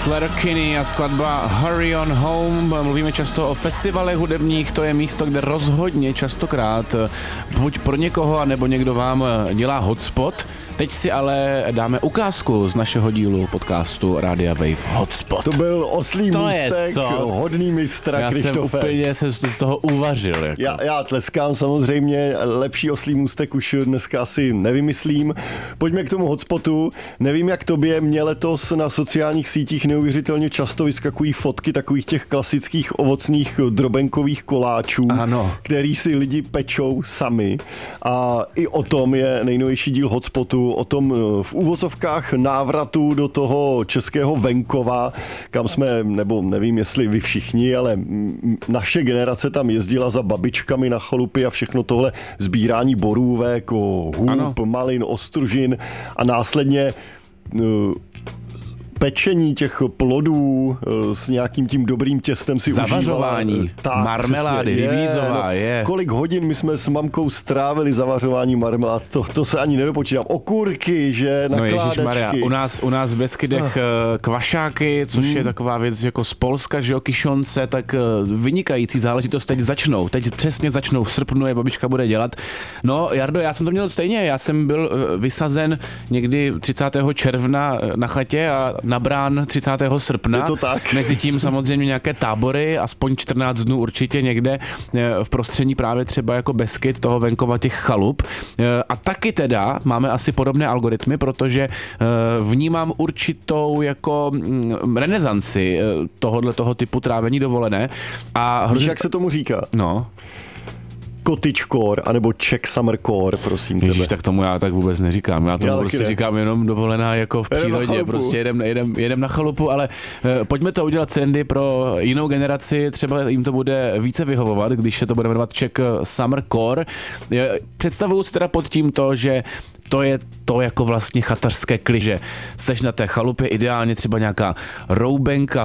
Sleater-Kinney a skladba Hurry on Home. Mluvíme často o festivalech hudebních, to je místo, kde rozhodně častokrát buď pro někoho, nebo někdo vám dělá hotspot. Teď si ale dáme ukázku z našeho dílu podcastu Rádia Wave Hotspot. To byl oslý můstek, hodný mistra Krištofe. Já jsem úplně se z toho uvařil. Jako. Já tleskám samozřejmě, lepší oslý můstek už dneska asi nevymyslím. Pojďme k tomu hotspotu. Nevím jak tobě, mě letos na sociálních sítích neuvěřitelně často vyskakují fotky takových těch klasických ovocných drobenkových koláčů, ano, který si lidi pečou sami. A i o tom je nejnovější díl hotspotu, o tom v úvozovkách návratu do toho českého venkova, kam jsme, nebo nevím, jestli vy všichni, ale naše generace tam jezdila za babičkami na chalupy a všechno tohle sbírání borůvek, hůb, malin, ostružin a následně pečení těch plodů s nějakým tím dobrým těstem si zavařování, marmelády, rybízová, Kolik hodin my jsme s mamkou strávili zavařování marmelád, to se ani nedopočítám. Okurky, že nakládačky. Ježišmarja, u nás v Beskydech kvašáky, což je taková věc jako z Polska, že jo, kišonce, tak vynikající záležitost teď přesně začnou v srpnu, babička bude dělat. No, Jardo, já jsem to měl stejně, já jsem byl vysazen někdy 30. června na chatě a nabrán 30. srpna. Je to tak. Mezitím samozřejmě nějaké tábory, aspoň 14 dnů určitě někde v prostředí právě třeba jako Beskyd, toho venkova těch chalup. A taky teda máme asi podobné algoritmy, protože vnímám určitou jako renesanci toho typu trávení dovolené. A víš, jak se tomu říká? No. Cottagecore, anebo Czech Summer Core, prosím tebe. Ježiš, tak tomu já tak vůbec neříkám. Já tomu prostě říkám jenom dovolená jako v přírodě. Prostě jedem na chalupu, ale pojďme to udělat trendy pro jinou generaci, třeba jim to bude více vyhovovat, když se to bude jmenovat Czech Summer Core. Představuju si teda pod tím to, že to je to jako vlastně chatařské kliže. Seš na té chalupě, ideálně třeba nějaká roubenka,